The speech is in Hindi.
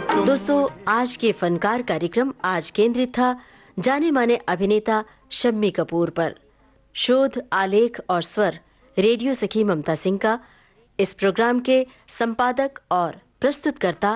दोस्तों, आज के फनकार कार्यक्रम आज केंद्रित था जाने माने अभिनेता शम्मी कपूर पर। शोध, आलेख और स्वर रेडियो सखी ममता सिंह का। इस प्रोग्राम के संपादक और प्रस्तुतकर्ता